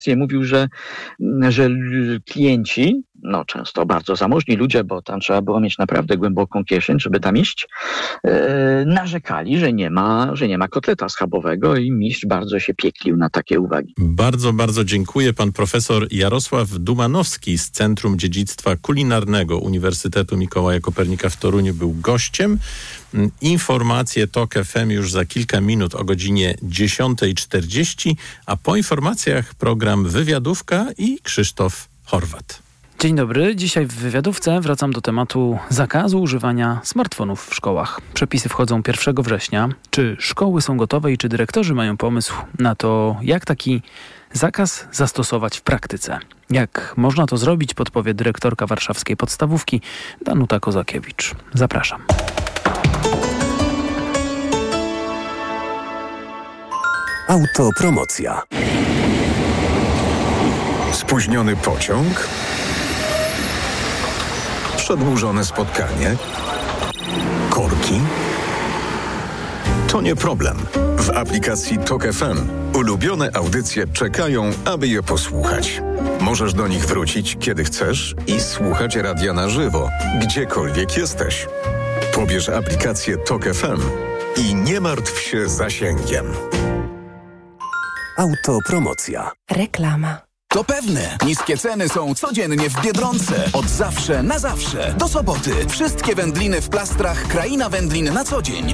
mówił, że klienci, no często bardzo zamożni ludzie, bo tam trzeba było mieć naprawdę głęboką kieszeń, żeby tam iść, narzekali, że nie ma kotleta schabowego i mistrz bardzo się pieklił na takie uwagi. Bardzo, bardzo dziękuję. Pan profesor Jarosław Dumanowski z Centrum Dziedzictwa Kulinarnego Uniwersytetu Mikołaja Kopernika w Toruniu był gościem. Informacje TOK FM już za kilka minut o godzinie 10:40, a po informacjach program Wywiadówka i Krzysztof Horwat. Dzień dobry. Dzisiaj w wywiadówce wracam do tematu zakazu używania smartfonów w szkołach. Przepisy wchodzą 1 września. Czy szkoły są gotowe i czy dyrektorzy mają pomysł na to, jak taki zakaz zastosować w praktyce? Jak można to zrobić, podpowie dyrektorka warszawskiej podstawówki Danuta Kozakiewicz. Zapraszam. Autopromocja. Spóźniony pociąg? Przedłużone spotkanie? Korki? To nie problem. W aplikacji TOK FM ulubione audycje czekają, aby je posłuchać. Możesz do nich wrócić, kiedy chcesz i słuchać radia na żywo, gdziekolwiek jesteś. Pobierz aplikację TOK FM i nie martw się zasięgiem. Autopromocja. Reklama. To pewne. Niskie ceny są codziennie w Biedronce. Od zawsze na zawsze. Do soboty. Wszystkie wędliny w plastrach Kraina Wędlin na co dzień.